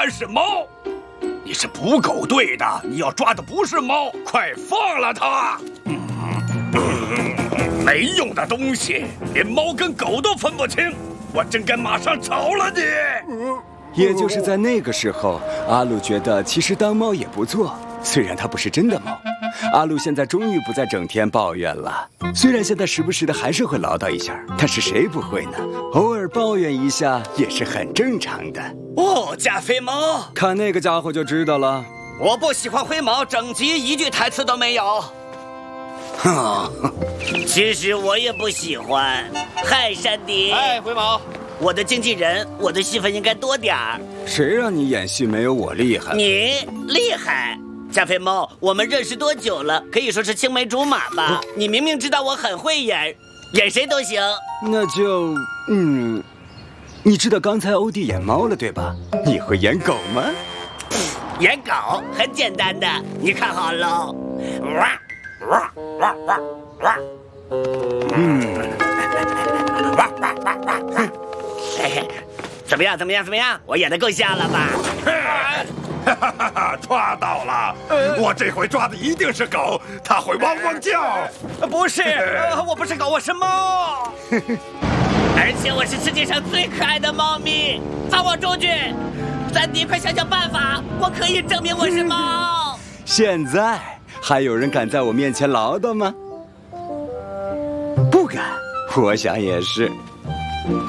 然是猫。你是捕狗队的，你要抓的不是猫，快放了它！没用的东西，连猫跟狗都分不清，我真该马上炒了你！ 也就是在那个时候，阿鲁觉得其实当猫也不错，虽然它不是真的猫。阿鲁现在终于不再整天抱怨了，虽然现在时不时的还是会唠叨一下，但是谁不会呢？偶尔抱怨一下也是很正常的。 哦，加菲猫， 看那个家伙就知道了。 我不喜欢灰毛，整集一句台词都没有。其实我也不喜欢。嗨，山迪。 哎，灰毛， 我的经纪人，我的戏份应该多点儿。 谁让你演戏没有我厉害？ 你厉害。加菲猫，我们认识多久了？可以说是青梅竹马吧。你明明知道我很会演，演谁都行。 那就，你知道刚才欧弟演猫了对吧？你会演狗吗？ 演狗很简单的，你看好喽。怎么样？怎么样？怎么样？我演的够像了吧？ 哈哈哈哈！抓到了！我这回抓的一定是狗，它会汪汪叫。 不是，我不是狗，我是猫。而且我是世界上最可爱的猫咪。放我出去！三迪，快想想办法，我可以证明我是猫。 现在还有人敢在我面前唠叨吗？不敢，我想也是。